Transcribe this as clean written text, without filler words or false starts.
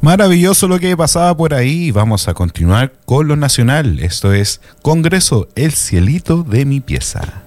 Maravilloso lo que pasaba por ahí. Vamos a continuar con lo nacional. Esto es Congreso, el cielito de mi pieza.